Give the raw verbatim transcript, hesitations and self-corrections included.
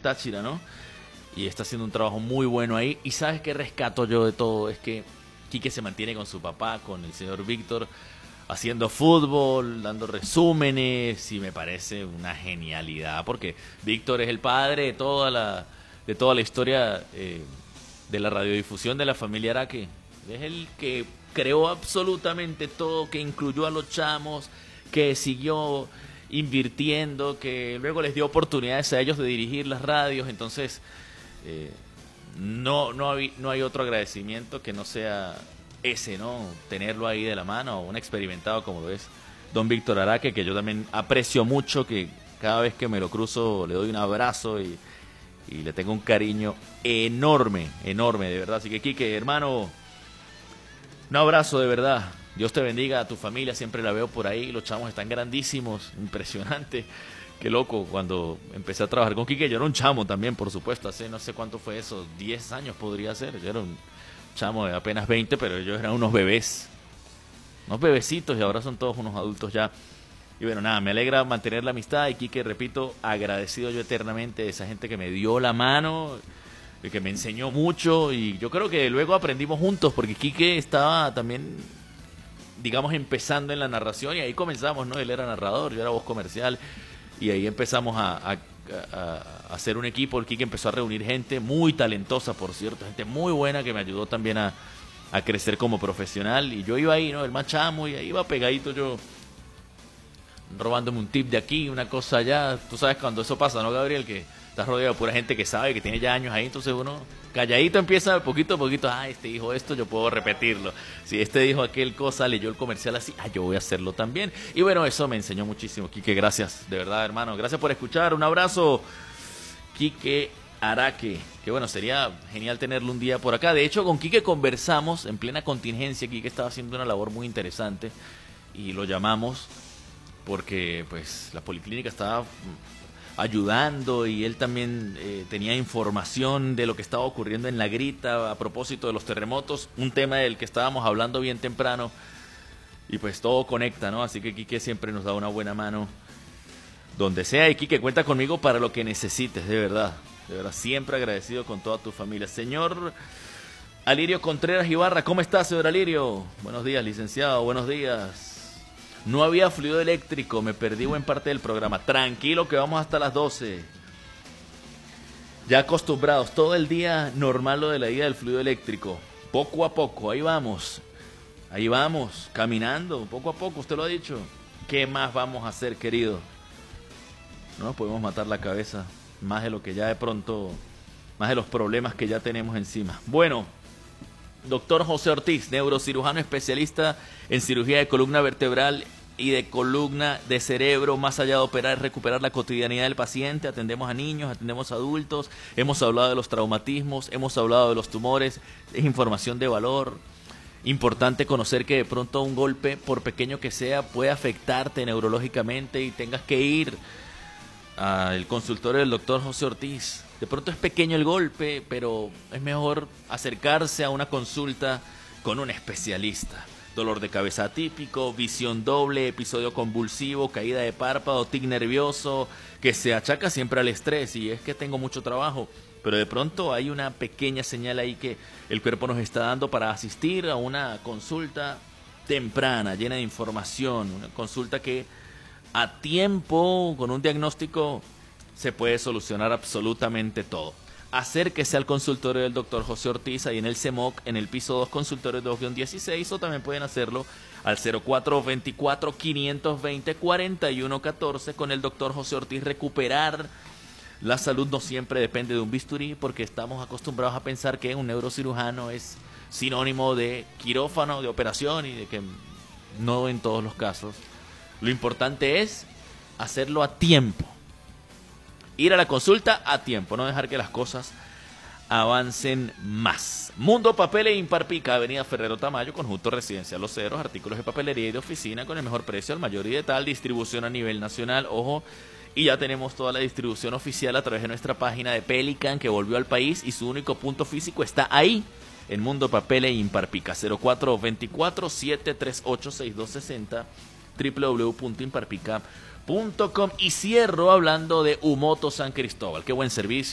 Táchira, ¿no? Y está haciendo un trabajo muy bueno ahí. Y ¿sabes qué rescato yo de todo? Es que Quique se mantiene con su papá, con el señor Víctor, haciendo fútbol, dando resúmenes, y me parece una genialidad, porque Víctor es el padre de toda la, de toda la historia eh, de la radiodifusión de la familia Araque. Es el que creó absolutamente todo, que incluyó a los chamos, que siguió invirtiendo, que luego les dio oportunidades a ellos de dirigir las radios. Entonces eh, no, no, hay, no hay otro agradecimiento que no sea ese, ¿no? Tenerlo ahí de la mano, un experimentado como lo es don Víctor Araque, que yo también aprecio mucho, que cada vez que me lo cruzo le doy un abrazo y, y le tengo un cariño enorme, enorme, de verdad. Así que, Quique, hermano, un abrazo de verdad. Dios te bendiga, a tu familia, siempre la veo por ahí, los chamos están grandísimos, impresionante. Qué loco, cuando empecé a trabajar con Quique, yo era un chamo también, por supuesto, hace no sé cuánto fue eso, diez años podría ser, yo era un chamo de apenas veinte, pero ellos eran unos bebés, unos bebecitos, y ahora son todos unos adultos ya. Y bueno, nada, me alegra mantener la amistad, y Quique, repito, agradecido yo eternamente de esa gente que me dio la mano, que me enseñó mucho, y yo creo que luego aprendimos juntos, porque Quique estaba también, digamos, empezando en la narración, y ahí comenzamos, ¿no? Él era narrador, yo era voz comercial, y ahí empezamos a, a, a, a hacer un equipo. El Quique empezó a reunir gente muy talentosa, por cierto, gente muy buena que me ayudó también a, a crecer como profesional, y yo iba ahí, ¿no? El más chamo, y ahí iba pegadito yo, robándome un tip de aquí, una cosa allá. Tú sabes cuando eso pasa, ¿no, Gabriel? Que estás rodeado de pura gente que sabe, que tiene ya años ahí, entonces uno calladito empieza poquito a poquito. Ah, este dijo esto, yo puedo repetirlo. Si este dijo aquel cosa, leyó el comercial así, ah, yo voy a hacerlo también. Y bueno, eso me enseñó muchísimo, Quique, gracias, de verdad, hermano. Gracias por escuchar, un abrazo, Quique Araque. Que bueno, sería genial tenerlo un día por acá. De hecho, con Quique conversamos en plena contingencia. Quique estaba haciendo una labor muy interesante y lo llamamos porque pues la policlínica estaba ayudando, y él también eh, tenía información de lo que estaba ocurriendo en La Grita a propósito de los terremotos, un tema del que estábamos hablando bien temprano, y pues todo conecta, ¿no? Así que Quique siempre nos da una buena mano donde sea, y Quique, cuenta conmigo para lo que necesites, de verdad, de verdad, siempre agradecido con toda tu familia. Señor Alirio Contreras Ibarra, ¿cómo estás, señor Alirio? Buenos días, licenciado, buenos días. No había fluido eléctrico, me perdí buen parte del programa. Tranquilo que vamos hasta las doce. Ya acostumbrados, todo el día normal lo de la ida del fluido eléctrico. Poco a poco, ahí vamos. Ahí vamos, caminando, poco a poco, usted lo ha dicho. ¿Qué más vamos a hacer, querido? No nos podemos matar la cabeza, más de lo que ya de pronto, más de los problemas que ya tenemos encima. Bueno, doctor José Ortiz, neurocirujano especialista en cirugía de columna vertebral y de columna de cerebro. Más allá de operar, recuperar la cotidianidad del paciente. Atendemos a niños, atendemos a adultos. Hemos hablado de los traumatismos, hemos hablado de los tumores. Es información de valor. Importante conocer que de pronto un golpe, por pequeño que sea, puede afectarte neurológicamente y tengas que ir al consultorio del doctor José Ortiz. De pronto es pequeño el golpe, pero es mejor acercarse a una consulta con un especialista. Dolor de cabeza atípico, visión doble, episodio convulsivo, caída de párpado, tic nervioso, que se achaca siempre al estrés, y es que tengo mucho trabajo, pero de pronto hay una pequeña señal ahí que el cuerpo nos está dando para asistir a una consulta temprana, llena de información, una consulta que a tiempo, con un diagnóstico, se puede solucionar absolutamente todo. Acérquese al consultorio del doctor José Ortiz, ahí en el CEMOC, en el piso dos, consultorio dos guion dieciséis, o también pueden hacerlo al cero cuatro veinticuatro, quinientos veinte, cuarenta y uno catorce con el doctor José Ortiz. Recuperar la salud no siempre depende de un bisturí, porque estamos acostumbrados a pensar que un neurocirujano es sinónimo de quirófano, de operación, y de que no en todos los casos. Lo importante es hacerlo a tiempo. Ir a la consulta a tiempo, no dejar que las cosas avancen más. Mundo Papel e Imparpica, Avenida Ferrero Tamayo, Conjunto Residencial Los Ceros, artículos de papelería y de oficina con el mejor precio, al mayor y de tal, distribución a nivel nacional, ojo, y ya tenemos toda la distribución oficial a través de nuestra página de Pelican, que volvió al país, y su único punto físico está ahí, en Mundo Papel e Imparpica, cero cuatro veinticuatro, siete tres ocho, seis dos seis cero, doble u doble u doble u punto imparpica punto com. Y cierro hablando de Umoto San Cristóbal. Qué buen servicio.